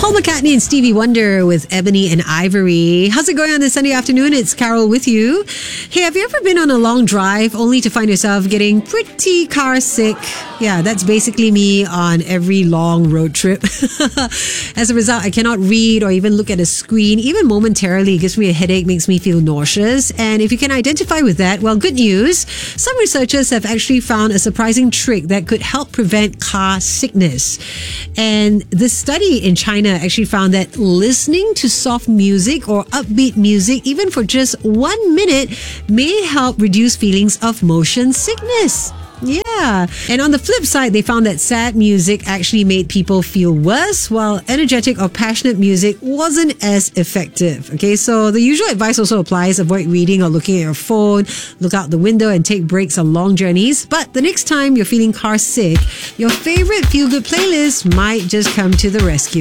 Paul McCartney and Stevie Wonder with Ebony and Ivory. How's it going on this Sunday afternoon? It's Carol with you. Hey, have you ever been on a long drive only to find yourself getting pretty car sick? Yeah, that's basically me on every long road trip. As a result, I cannot read or even look at a screen, even momentarily. It gives me a headache, makes me feel nauseous. And if you can identify with that, well, good news. Some researchers have actually found a surprising trick that could help prevent car sickness. And this study in China actually found that listening to soft music or upbeat music, even for just 1 minute, may help reduce feelings of motion sickness. Yeah. And on the flip side, they found that sad music actually made people feel worse, while energetic or passionate music wasn't as effective. Okay, so the usual advice also applies. Avoid reading or looking at your phone. Look out the window and take breaks on long journeys. But the next time you're feeling car sick, your favorite feel-good playlist might just come to the rescue.